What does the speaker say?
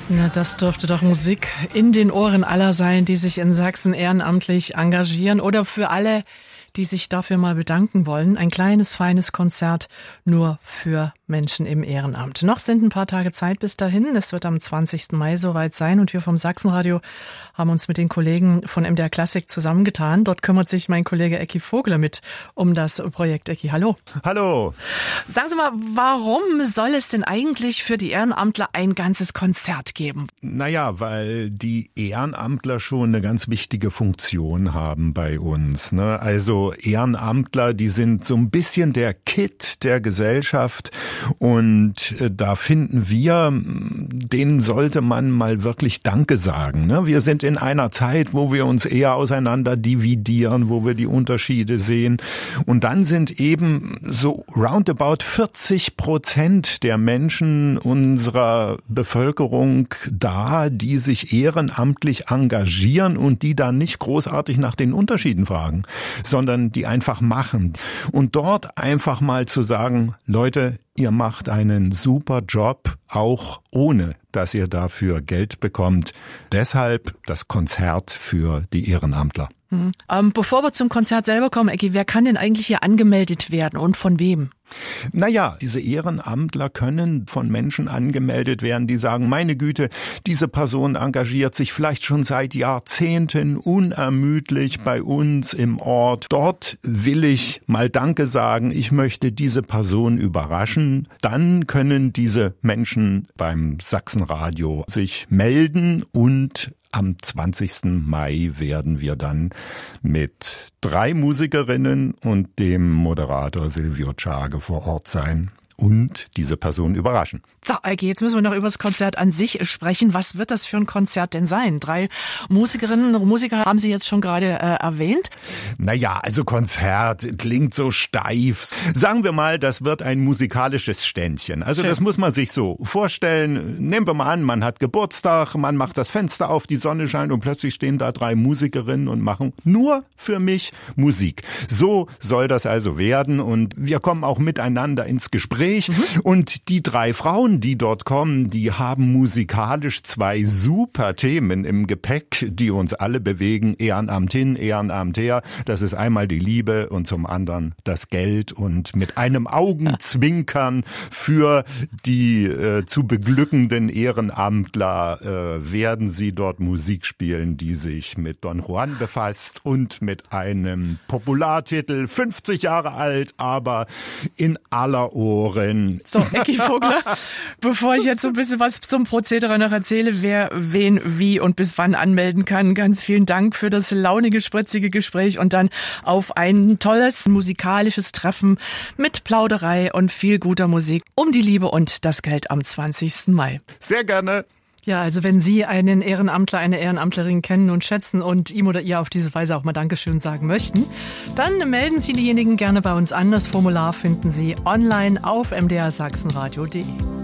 Na, das dürfte doch Musik in den Ohren aller sein, die sich in Sachsen ehrenamtlich engagieren, oder für alle, die sich dafür mal bedanken wollen. Ein kleines, feines Konzert nur für Menschen im Ehrenamt. Noch sind ein paar Tage Zeit bis dahin. Es wird am 20. Mai soweit sein und wir vom Sachsenradio haben uns mit den Kollegen von MDR Klassik zusammengetan. Dort kümmert sich mein Kollege Ecki Vogler mit um das Projekt. Ecki, hallo. Hallo. Sagen Sie mal, warum soll es denn eigentlich für die Ehrenamtler ein ganzes Konzert geben? Naja, weil die Ehrenamtler schon eine ganz wichtige Funktion haben bei uns, ne? Also Ehrenamtler, die sind so ein bisschen der Kitt der Gesellschaft und da finden wir, denen sollte man mal wirklich Danke sagen, ne? Wir sind in einer Zeit, wo wir uns eher auseinander dividieren, wo wir die Unterschiede sehen und dann sind eben so roundabout 40% der Menschen unserer Bevölkerung da, die sich ehrenamtlich engagieren und die dann nicht großartig nach den Unterschieden fragen, sondern die einfach machen. Und dort einfach mal zu sagen, Leute, ihr macht einen super Job, auch ohne, dass ihr dafür Geld bekommt. Deshalb das Konzert für die Ehrenamtler. Bevor wir zum Konzert selber kommen, Ecki, wer kann denn eigentlich hier angemeldet werden und von wem? Naja, diese Ehrenamtler können von Menschen angemeldet werden, die sagen, meine Güte, diese Person engagiert sich vielleicht schon seit Jahrzehnten unermüdlich bei uns im Ort. Dort will ich mal Danke sagen, ich möchte diese Person überraschen. Dann können diese Menschen beim Sachsenradio sich melden und am 20. Mai werden wir dann mit 3 Musikerinnen und dem Moderator Silvio Czage vor Ort sein und diese Person überraschen. So, Ecki, jetzt müssen wir noch über das Konzert an sich sprechen. Was wird das für ein Konzert denn sein? 3 Musikerinnen und Musiker haben Sie jetzt schon gerade erwähnt. Naja, also Konzert klingt so steif. Sagen wir mal, das wird ein musikalisches Ständchen. Also schön. Das muss man sich so vorstellen. Nehmen wir mal an, man hat Geburtstag, man macht das Fenster auf, die Sonne scheint und plötzlich stehen da 3 Musikerinnen und machen nur für mich Musik. So soll das also werden und wir kommen auch miteinander ins Gespräch. Und die 3 Frauen, die dort kommen, die haben musikalisch 2 super Themen im Gepäck, die uns alle bewegen. Ehrenamt hin, Ehrenamt her. Das ist einmal die Liebe und zum anderen das Geld. Und mit einem Augenzwinkern für die zu beglückenden Ehrenamtler werden sie dort Musik spielen, die sich mit Don Juan befasst und mit einem Populartitel, 50 Jahre alt, aber in aller Ohren. So, Ecki Vogler, bevor ich jetzt so ein bisschen was zum Prozedere noch erzähle, wer, wen, wie und bis wann anmelden kann, ganz vielen Dank für das launige, spritzige Gespräch und dann auf ein tolles musikalisches Treffen mit Plauderei und viel guter Musik um die Liebe und das Geld am 20. Mai. Sehr gerne. Ja, also wenn Sie einen Ehrenamtler, eine Ehrenamtlerin kennen und schätzen und ihm oder ihr auf diese Weise auch mal Dankeschön sagen möchten, dann melden Sie diejenigen gerne bei uns an. Das Formular finden Sie online auf mdrsachsenradio.de.